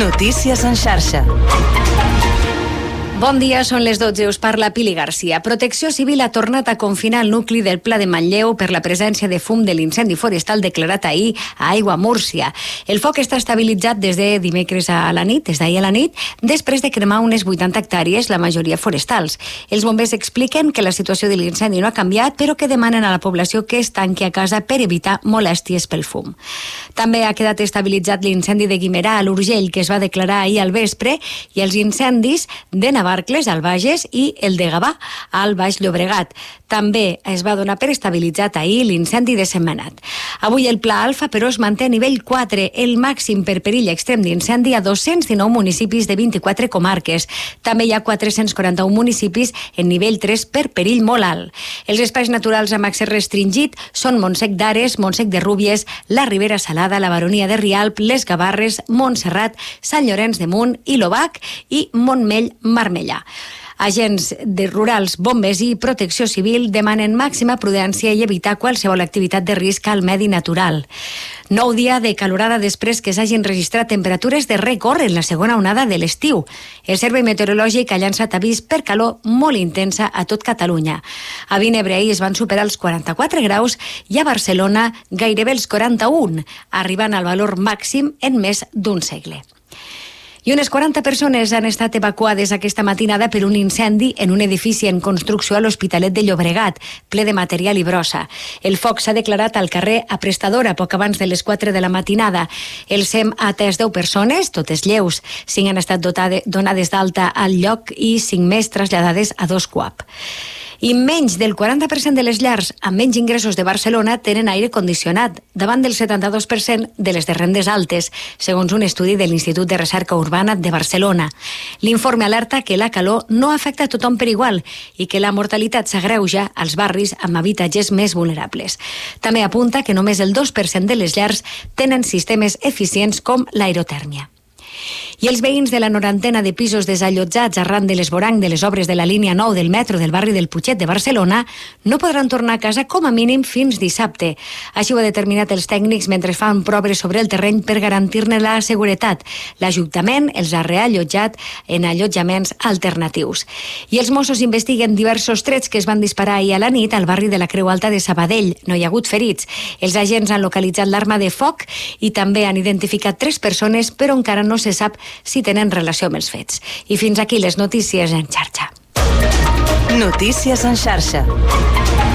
Notícies en xarxa. Bon dia, són les 12, us parla Pili Garcia. Protecció Civil ha tornat a confinar el nucli del Pla de Manlleu per la presència de fum de l'incendi forestal declarat ahir a Aigua Múrcia. El foc està estabilitzat des de dimecres a la nit, des d'ahir a la nit, després de cremar unes 80 hectàrees, la majoria forestals. Els bombers expliquen que la situació de l'incendi no ha canviat, però que demanen a la població que es tanqui a casa per evitar molèsties pel fum. També ha quedat estabilitzat l'incendi de Guimerà a l'Urgell, que es va declarar ahir al vespre, i els incendis de Navarcles, al Bages, i el de Gavà, al Baix Llobregat. També es va donar per estabilitzat ahir l'incendi de Sentmenat. Avui el Pla Alfa, però, es manté a nivell 4, el màxim per perill extrem d'incendi a 219 municipis de 24 comarques. També hi ha 441 municipis en nivell 3 per perill molt alt. Els espais naturals amb accés restringit són Montsec d'Ares, Montsec de Rúbies, la Ribera Salada, la Baronia de Rialp, les Gavarres, Montserrat, Sant Llorenç de Munt i l'Obac i Montmell-Marmellà. Agents de rurals, bombers i protecció civil demanen màxima prudència i evitar qualsevol activitat de risc al medi natural. 9 dies de calorada després que s'hagin registrat temperatures de rècord en la segona onada de l'estiu. El Servei Meteorològic ha llançat avís per calor molt intensa a tot Catalunya. A Vinebre ahir es van superar els 44 graus i a Barcelona gairebé els 41, arribant al valor màxim en més d'un segle. I unes 40 persones han estat evacuades aquesta matinada per un incendi en un edifici en construcció a l'Hospitalet de Llobregat, ple de material i brossa. El foc s'ha declarat al carrer Aprestadora poc abans de les 4 de la matinada. El SEM ha atès 10 persones, totes lleus. 5 han estat donades d'alta al lloc i 5 més traslladades a 2 CUAP. I menys del 40% de les llars amb menys ingressos de Barcelona tenen aire condicionat, davant del 72% de les de rendes altes, segons un estudi de l'Institut de Recerca Urbana de Barcelona. L'informe alerta que la calor no afecta a tothom per igual i que la mortalitat s'agreuja als barris amb habitatges més vulnerables. També apunta que només el 2% de les llars tenen sistemes eficients com l'aerotèrmia. I els veïns de la 90 de pisos desallotjats arran de l'esvoranc de les obres de la línia 9 del metro del barri del Putxet de Barcelona no podran tornar a casa com a mínim fins dissabte. Així ho ha determinat els tècnics mentre fan proves sobre el terreny per garantir-ne la seguretat. L'Ajuntament els ha reallotjat en allotjaments alternatius. I els Mossos investiguen diversos trets que es van disparar ahir a la nit al barri de la Creu Alta de Sabadell. No hi ha hagut ferits. Els agents han localitzat l'arma de foc i també han identificat 3 persones, però encara no se sap si tenen relació amb els fets. I fins aquí les notícies en xarxa. Notícies en xarxa.